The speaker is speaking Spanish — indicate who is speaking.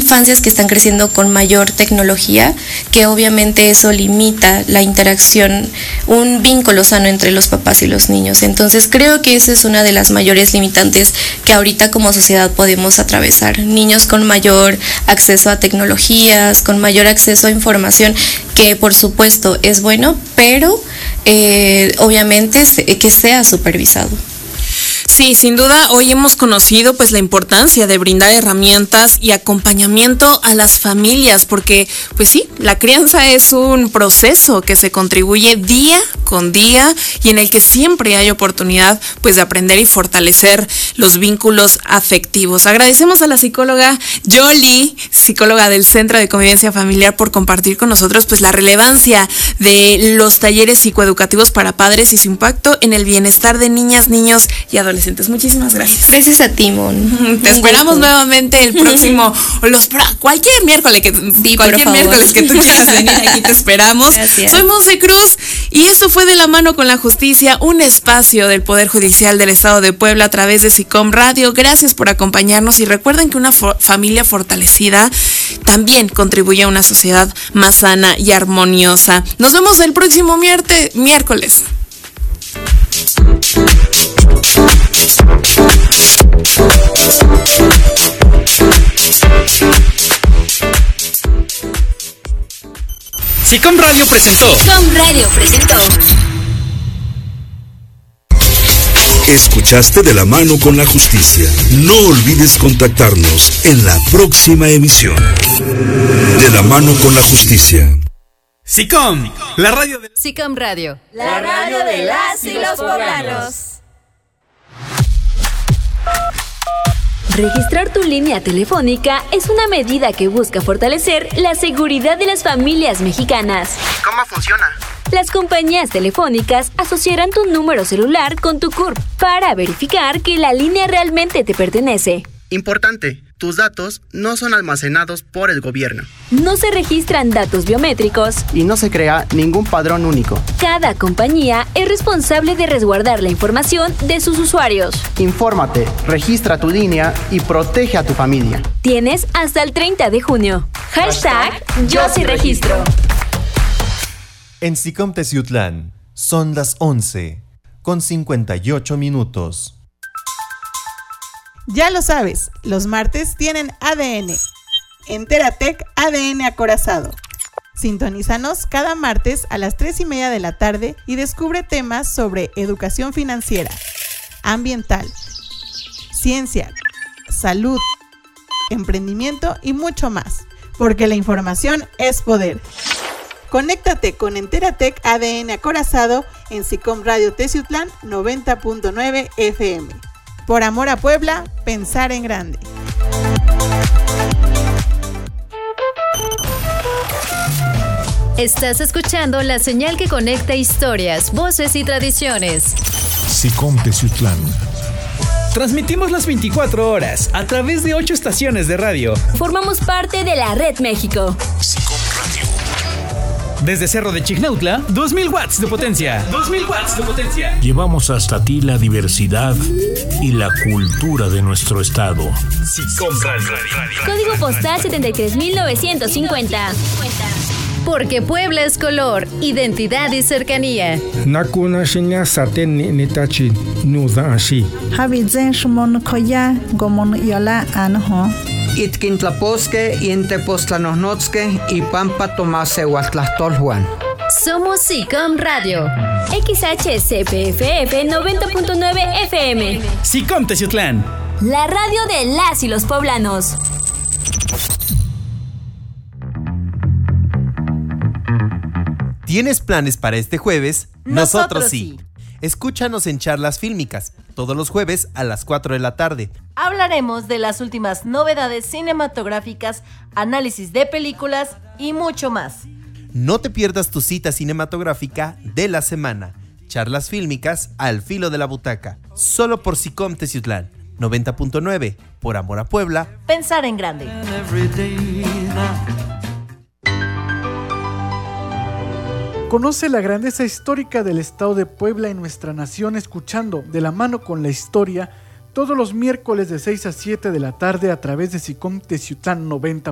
Speaker 1: infancias que están creciendo con mayor tecnología, que obviamente eso limita la interacción, un vínculo sano entre los papás y los niños. Entonces creo que esa es una de las mayores limitantes que ahorita como sociedad podemos atravesar. Niños con mayor acceso a tecnologías, con mayor acceso a información, que por supuesto es bueno, pero obviamente que sea supervisado.
Speaker 2: Sí, sin duda, hoy hemos conocido pues la importancia de brindar herramientas y acompañamiento a las familias, porque pues sí, la crianza es un proceso que se contribuye día con día y en el que siempre hay oportunidad pues de aprender y fortalecer los vínculos afectivos. Agradecemos a la psicóloga Yoli, psicóloga del Centro de Convivencia Familiar, por compartir con nosotros pues la relevancia de los talleres psicoeducativos para padres y su impacto en el bienestar de niñas, niños y adolescentes. Muchísimas gracias.
Speaker 1: Gracias a ti, Mon.
Speaker 2: Te esperamos nuevamente el próximo, cualquier miércoles que tú quieras venir, aquí te esperamos.
Speaker 1: Gracias.
Speaker 2: Soy Monse Cruz y esto fue De la Mano con la Justicia, un espacio del Poder Judicial del Estado de Puebla a través de SICOM Radio. Gracias por acompañarnos y recuerden que una familia fortalecida también contribuye a una sociedad más sana y armoniosa. Nos vemos el próximo miércoles.
Speaker 3: SICOM Radio presentó.
Speaker 4: Escuchaste De la Mano con la Justicia. No olvides contactarnos en la próxima emisión. De la Mano con la Justicia.
Speaker 3: SICOM, la radio de...
Speaker 5: SICOM Radio, la radio de las y los poblanos. Registrar tu línea telefónica es una medida que busca fortalecer la seguridad de las familias mexicanas.
Speaker 6: ¿Cómo funciona?
Speaker 5: Las compañías telefónicas asociarán tu número celular con tu CURP para verificar que la línea realmente te pertenece.
Speaker 6: Importante, tus datos no son almacenados por el gobierno.
Speaker 5: No se registran datos biométricos.
Speaker 6: Y no se crea ningún padrón único.
Speaker 5: Cada compañía es responsable de resguardar la información de sus usuarios.
Speaker 6: Infórmate, registra tu línea y protege a tu familia.
Speaker 5: Tienes hasta el 30 de junio. #Yo sí registro.
Speaker 7: En SICOM Teciutlán son las 11:58.
Speaker 8: Ya lo sabes, los martes tienen ADN. Enteratec ADN acorazado. Sintonízanos cada martes a las 3:30 de la tarde y descubre temas sobre educación financiera, ambiental, ciencia, salud, emprendimiento y mucho más, porque la información es poder. Conéctate con Enteratec ADN acorazado en SICOM Radio Teciutlán 90.9 FM. Por amor a Puebla, pensar en grande.
Speaker 5: Estás escuchando la señal que conecta historias, voces y tradiciones.
Speaker 9: SICOM Teciutlán.
Speaker 3: Transmitimos las 24 horas a través de 8 estaciones de radio.
Speaker 5: Formamos parte de la Red México.
Speaker 9: SICOM Radio.
Speaker 3: Desde Cerro de Chignautla, 2000 watts de potencia. 2000 watts de potencia.
Speaker 9: Llevamos hasta ti la diversidad y la cultura de nuestro estado.
Speaker 3: SICOM Radio.
Speaker 5: Código postal 73950. Porque Puebla es color, identidad y cercanía.
Speaker 10: Nakuna shinya saten nitachi nuda ashi.
Speaker 11: Habizen shmon koya gomon yola anho.
Speaker 12: Itkintlaposque y Entepoztlanohnotske y Pampa Tomase Huatlastolhuan.
Speaker 5: Somos SICOM Radio. XHCPFF 90.9 FM.
Speaker 3: SICOM Teciutlán.
Speaker 5: La radio de las y los poblanos.
Speaker 7: ¿Tienes planes para este jueves? Nosotros sí. Escúchanos en Charlas Fílmicas, todos los jueves a las 4 de la tarde.
Speaker 13: Hablaremos de las últimas novedades cinematográficas, análisis de películas y mucho más.
Speaker 7: No te pierdas tu cita cinematográfica de la semana. Charlas Fílmicas al filo de la butaca, solo por SICOM Teciutlán, 90.9, por amor a Puebla.
Speaker 13: Pensar en grande.
Speaker 14: Conoce la grandeza histórica del estado de Puebla y nuestra nación escuchando De la Mano con la Historia todos los miércoles de 6 a 7 de la tarde a través de SICOM Teciutlán 90.